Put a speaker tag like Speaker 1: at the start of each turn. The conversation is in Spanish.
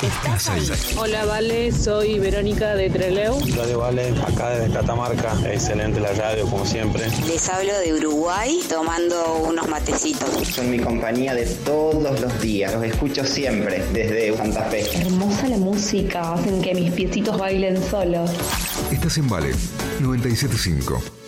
Speaker 1: Estás ahí.
Speaker 2: Hola, Vale, soy Verónica de Trelew.
Speaker 3: Radio Vale, acá desde Catamarca. Excelente la radio, como siempre.
Speaker 4: Les hablo de Uruguay, tomando unos matecitos.
Speaker 5: Son mi compañía de todos los días. Los escucho siempre, desde Santa Fe.
Speaker 6: Hermosa la música, hacen que mis piecitos bailen solos.
Speaker 1: Estás en Vale 97.5.